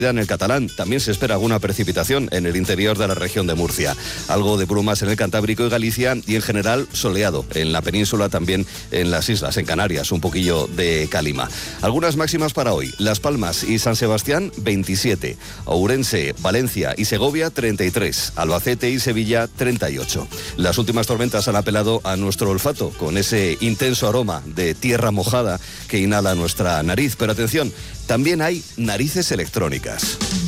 En el catalán también se espera alguna precipitación en el interior de la región de Murcia. Algo de brumas en el Cantábrico y Galicia y en general soleado en la península, también en las islas, en Canarias, un poquillo de calima. Algunas máximas para hoy. Las Palmas y San Sebastián, 27. Ourense, Valencia y Segovia, 33. Albacete y Sevilla, 38. Las últimas tormentas han apelado a nuestro olfato con ese intenso aroma de tierra mojada que inhala nuestra nariz. Pero atención, también hay narices electrónicas.